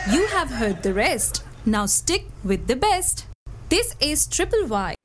You have heard the rest. Now stick with the best. This is Triple Y,